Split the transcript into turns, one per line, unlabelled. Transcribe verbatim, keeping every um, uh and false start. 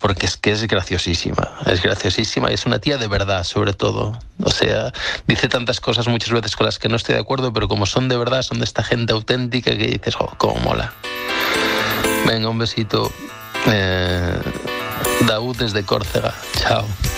porque es que es graciosísima, es graciosísima y es una tía de verdad, sobre todo. O sea, dice tantas cosas muchas veces con las que no estoy de acuerdo, pero como son de verdad, son de esta gente auténtica que dices, oh, cómo mola. Venga, un besito. Eh, Daud desde Córcega. Chao.